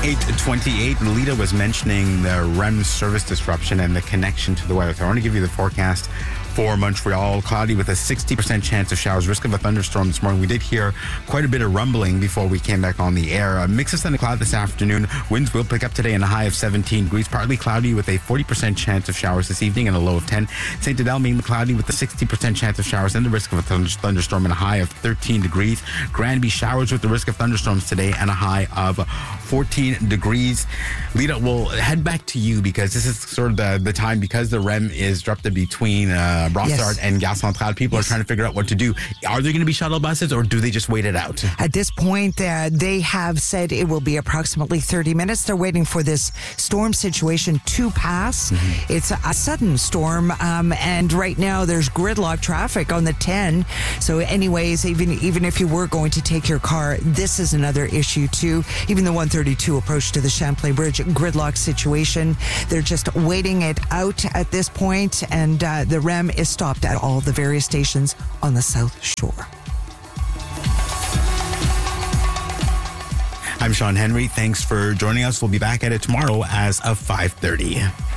8:28. Lita was mentioning the REM service disruption and the connection to the weather. So I want to give you the forecast for Montreal. Cloudy with a 60% chance of showers. Risk of a thunderstorm this morning. We did hear quite a bit of rumbling before we came back on the air. A mix of sun and cloud this afternoon. Winds will pick up today and a high of 17 degrees. Partly cloudy with a 40% chance of showers this evening and a low of 10. St. Adele mainly cloudy with a 60% chance of showers and the risk of a thunderstorm and a high of 13 degrees. Granby showers with the risk of thunderstorms today and a high of 14 degrees. Lita, we'll head back to you because this is sort of the time, because the REM is disrupted between Brossard and Gare Centrale. People are trying to figure out what to do. Are there going to be shuttle buses or do they just wait it out? At this point, they have said it will be approximately 30 minutes. They're waiting for this storm situation to pass. Mm-hmm. It's a sudden storm, and right now there's gridlock traffic on the 10. So anyways, even if you were going to take your car, this is another issue too. Even the 132 approach to the Champlain Bridge, gridlock situation. They're just waiting it out at this point, and the REM is stopped at all the various stations on the South Shore. I'm Sean Henry. Thanks for joining us. We'll be back at it tomorrow as of 5:30.